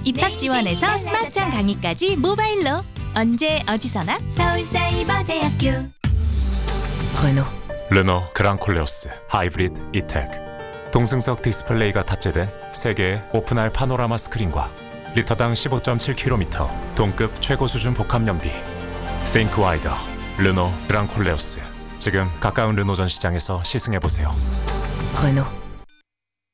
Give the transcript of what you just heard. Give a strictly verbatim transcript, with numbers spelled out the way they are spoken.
입학 지원에서 스마트한 강의까지 모바일로 언제 어디서나 서울사이버대학교. 르노. 르노 그랑콜레오스 하이브리드 이텍. 동승석 디스플레이가 탑재된 세 개의 오픈할 파노라마 스크린과 리터당 십오 점 칠 킬로미터 동급 최고 수준 복합 연비. Think Wider 르노 그랑콜레오스. 지금 가까운 르노 전 시장에서 시승해보세요. 르노.